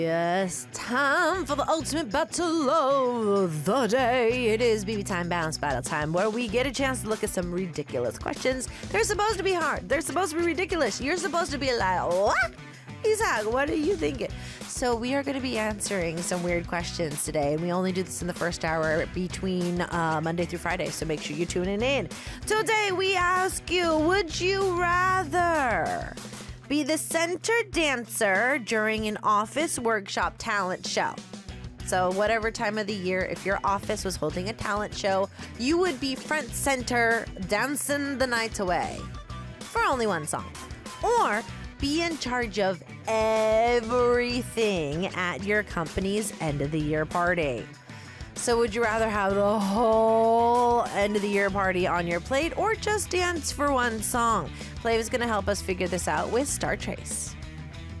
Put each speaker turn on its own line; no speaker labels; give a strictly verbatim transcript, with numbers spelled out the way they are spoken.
Yes, time for the ultimate battle of the day. It is B B Time Balance Battle Time, where we get a chance to look at some ridiculous questions. They're supposed to be hard. They're supposed to be ridiculous. You're supposed to be like, what? Isaac, what are you thinking? So we are going to be answering some weird questions today, and we only do this in the first hour between uh, Monday through Friday, so make sure you're tuning in. Today we ask you, would you rather be the center dancer during an office workshop talent show? So whatever time of the year, if your office was holding a talent show, you would be front center dancing the night away for only one song. Or be in charge of everything at your company's end of the year party. So would you rather have the whole end of the year party on your plate or just dance for one song? Flav is going to help us figure this out with Star Trace.